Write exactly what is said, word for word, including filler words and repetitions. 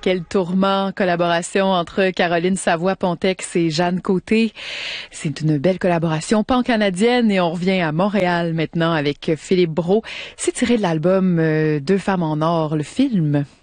Quel tourment, collaboration entre Caroline Savoie-Pontex et Jeanne Côté. C'est une belle collaboration pan-canadienne et on revient à Montréal maintenant avec Philippe Brault. C'est tiré de l'album Deux femmes en or, le film.